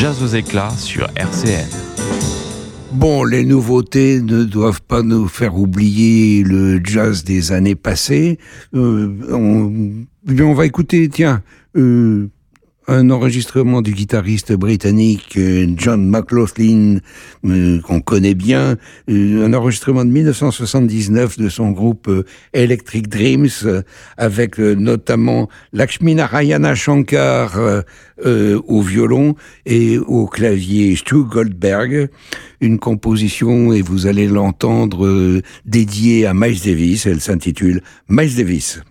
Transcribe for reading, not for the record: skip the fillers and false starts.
Jazz aux éclats sur RCN. Bon, les nouveautés ne doivent pas nous faire oublier le jazz des années passées. On va écouter, un enregistrement du guitariste britannique John McLaughlin, qu'on connaît bien, un enregistrement de 1979 de son groupe Electric Dreams, avec notamment Lakshminarayana Shankar au violon et au clavier Stu Goldberg, une composition, et vous allez l'entendre, dédiée à Miles Davis. Elle s'intitule Miles Davis.